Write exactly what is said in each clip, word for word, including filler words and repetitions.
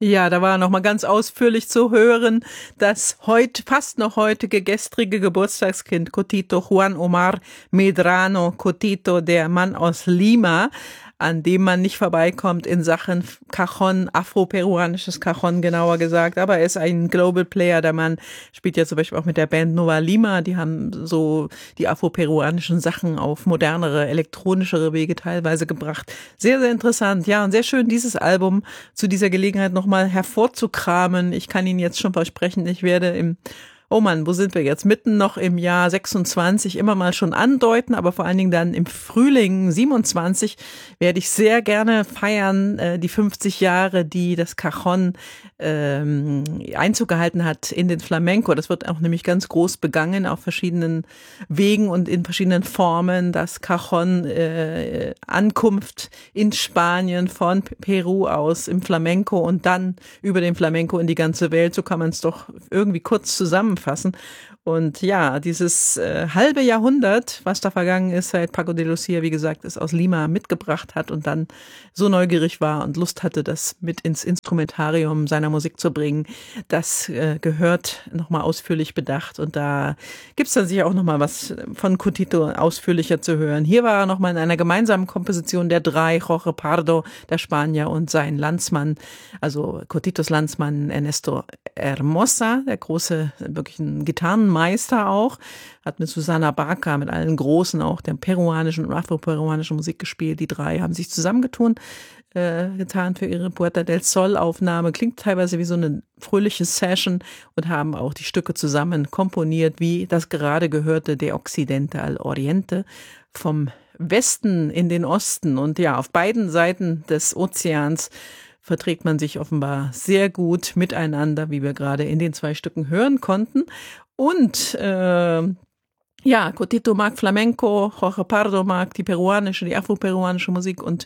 Ja, da war noch mal ganz ausführlich zu hören, das heute, fast noch heutige gestrige Geburtstagskind Cotito Juan Omar Medrano Cotito, der Mann aus Lima, an dem man nicht vorbeikommt in Sachen Cajon, afro-peruanisches Cajon genauer gesagt, aber er ist ein Global Player, der Mann spielt ja zum Beispiel auch mit der Band Nova Lima, die haben so die afro-peruanischen Sachen auf modernere, elektronischere Wege teilweise gebracht. Sehr, sehr interessant, ja, und sehr schön, dieses Album zu dieser Gelegenheit nochmal hervorzukramen. Ich kann Ihnen jetzt schon versprechen, ich werde im Oh Mann, wo sind wir jetzt? Mitten noch im Jahr sechsundzwanzig, immer mal schon andeuten, aber vor allen Dingen dann im Frühling siebenundzwanzig werde ich sehr gerne feiern, äh, die fünfzig Jahre, die das Cajon ähm, Einzug gehalten hat in den Flamenco. Das wird auch nämlich ganz groß begangen auf verschiedenen Wegen und in verschiedenen Formen. Das Cajon äh, Ankunft in Spanien von Peru aus im Flamenco und dann über den Flamenco in die ganze Welt. So kann man es doch irgendwie kurz zusammenfassen. Fassen. Und ja, dieses äh, halbe Jahrhundert, was da vergangen ist, seit Paco de Lucia, wie gesagt, es aus Lima mitgebracht hat und dann so neugierig war und Lust hatte, das mit ins Instrumentarium seiner Musik zu bringen, das äh, gehört nochmal ausführlich bedacht. Und da gibt's dann sicher auch nochmal was von Cotito ausführlicher zu hören. Hier war er nochmal in einer gemeinsamen Komposition der drei, Jorge Pardo, der Spanier, und sein Landsmann, also Cotitos Landsmann Ernesto Hermosa, der große, wirklich ein Gitarrenmeister auch, hat mit Susana Baca, mit allen Großen auch der peruanischen und afro-peruanischen Musik gespielt. Die drei haben sich zusammengetun, äh, getan für ihre Puerta del Sol Aufnahme. Klingt teilweise wie so eine fröhliche Session und haben auch die Stücke zusammen komponiert, wie das gerade gehörte, De Occidente al Oriente, vom Westen in den Osten. Und ja, auf beiden Seiten des Ozeans verträgt man sich offenbar sehr gut miteinander, wie wir gerade in den zwei Stücken hören konnten. Und äh, ja, Cotito mag Flamenco, Jorge Pardo mag die peruanische, die afro-peruanische Musik, und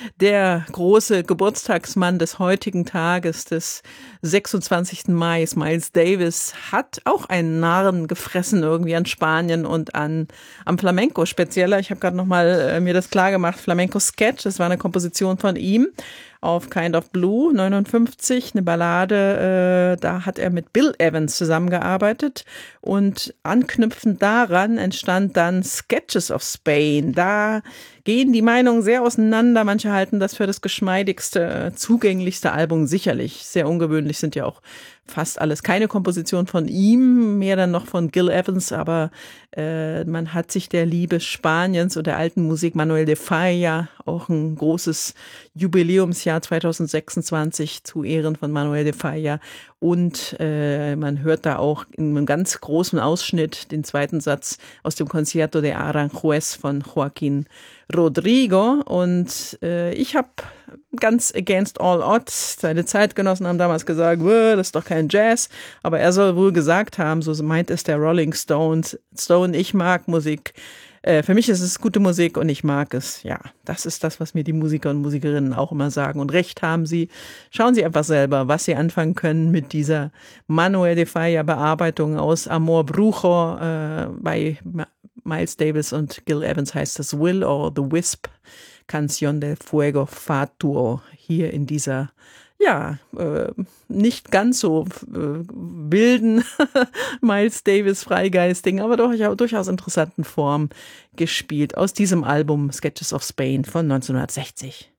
der große Geburtstagsmann des heutigen Tages, des sechsundzwanzigsten Mai, Miles Davis, hat auch einen Narren gefressen irgendwie an Spanien und an am Flamenco spezieller. Ich habe gerade noch mal äh, mir das klar gemacht, Flamenco Sketch, das war eine Komposition von ihm auf Kind of Blue, neunundfünfzig, eine Ballade, äh, da hat er mit Bill Evans zusammengearbeitet, und anknüpfend daran entstand dann Sketches of Spain. Da gehen die Meinungen sehr auseinander. Manche halten das für das geschmeidigste, zugänglichste Album sicherlich. Sehr ungewöhnlich, sind ja auch fast alles keine Komposition von ihm, mehr dann noch von Gil Evans, aber äh, man hat sich der Liebe Spaniens und der alten Musik, Manuel de Falla, auch ein großes Jubiläumsjahr zweitausendsechsundzwanzig zu Ehren von Manuel de Falla, und äh, man hört da auch in einem ganz großen Ausschnitt den zweiten Satz aus dem Concierto de Aranjuez von Joaquín Rodrigo. Und äh, ich habe ganz against all odds, seine Zeitgenossen haben damals gesagt, das ist doch kein Jazz, aber er soll wohl gesagt haben, so meint es der Rolling Stones, Stone, ich mag Musik. Äh, für mich ist es gute Musik und ich mag es. Ja, das ist das, was mir die Musiker und Musikerinnen auch immer sagen. Und recht haben sie. Schauen Sie einfach selber, was Sie anfangen können mit dieser Manuel de Falla Bearbeitung aus Amor Brujo. Äh, bei Miles Davis und Gil Evans heißt das Will or the Wisp. Canción del Fuego Fatuo. Hier in dieser ja, äh, nicht ganz so äh, wilden Miles Davis Freigeisting, aber doch ja, durchaus interessanten Form gespielt aus diesem Album Sketches of Spain von neunzehnhundertsechzig.